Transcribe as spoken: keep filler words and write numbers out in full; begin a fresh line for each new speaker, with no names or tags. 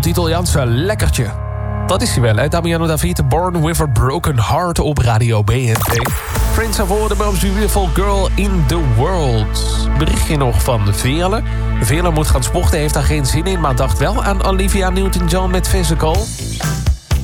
het Italiaanse lekkertje. Dat is hij wel, hè? Damiano David, Born With A Broken Heart op Radio B N T. Prince of the Most Beautiful Girl in the World. Berichtje nog van Veerle. Veerle moet gaan sporten, heeft daar geen zin in... maar dacht wel aan Olivia Newton-John met Physical.